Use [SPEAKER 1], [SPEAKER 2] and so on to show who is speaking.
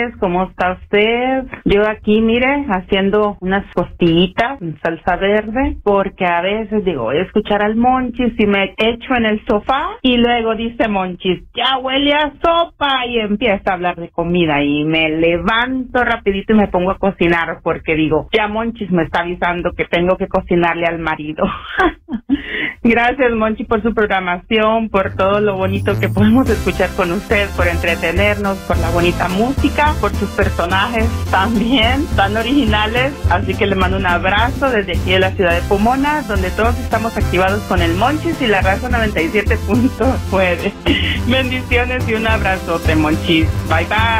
[SPEAKER 1] tardes, ¿cómo está usted? Yo aquí, mire, haciendo unas costillitas en salsa verde, porque a veces digo, voy a escuchar al Monchis y me echo en el sofá y luego dice Monchis, ya huele a sopa y empieza a hablar de comida y me levanto rapidito y me pongo a cocinar porque digo, ya Monchis me está avisando que tengo que cocinarle al marido. Gracias, Monchi, por su programación, por todo lo bonito que podemos escuchar con usted, por entretenernos, por la bonita música, por sus personajes también tan originales. Así que le mando un abrazo desde aquí de la ciudad de Pomona, donde todos estamos activados con el Monchis y la raza 97.9. Bendiciones y un abrazote, Monchis. Bye, bye.